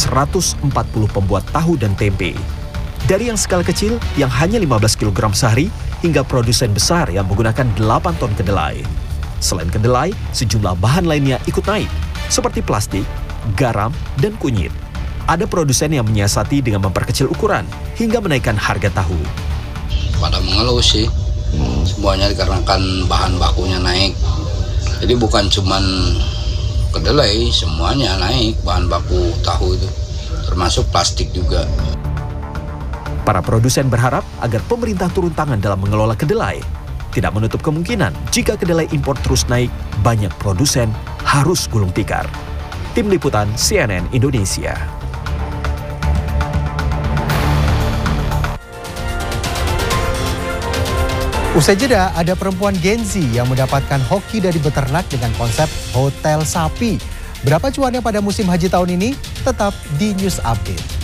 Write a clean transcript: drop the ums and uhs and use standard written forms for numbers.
140 pembuat tahu dan tempe. Dari yang skala kecil yang hanya 15 kg sehari hingga produsen besar yang menggunakan 8 ton kedelai. Selain kedelai, sejumlah bahan lainnya ikut naik, seperti plastik, garam, dan kunyit. Ada produsen yang menyiasati dengan memperkecil ukuran hingga menaikkan harga tahu. Pada mengeluh sih, semuanya dikarenakan bahan bakunya naik. Jadi bukan cuman kedelai, semuanya naik bahan baku tahu itu, termasuk plastik juga. Para produsen berharap agar pemerintah turun tangan dalam mengelola kedelai. Tidak menutup kemungkinan jika kedelai impor terus naik, banyak produsen harus gulung tikar. Tim Liputan CNN Indonesia. Usai jeda, ada perempuan Gen Z yang mendapatkan hoki dari beternak dengan konsep hotel sapi. Berapa cuannya pada musim haji tahun ini? Tetap di News Update.